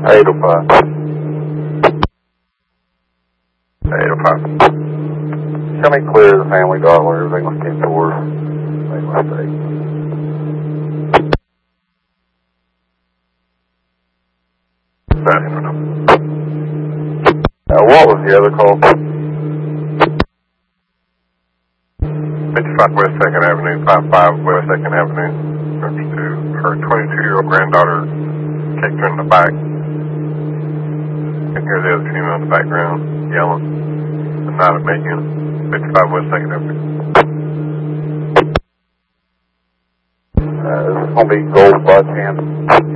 805. 805. Show me clear the family dollar. Everything was 10-4. Made a mistake. What was the other call? 55 West 2nd Avenue, 55 West 2nd Avenue. Reference to her 22-year-old granddaughter kicked her in the back. You can hear the other female in the background yelling. And not at Macon, 55 West 2nd Avenue. This is going to be Gold by chance.